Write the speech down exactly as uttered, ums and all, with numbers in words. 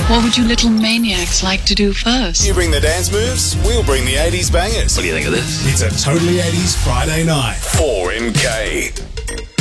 What would you little maniacs like to do first? You bring the dance moves, we'll bring the eighties bangers. What do you think of this? It's a Totally eighties Friday night. four M K.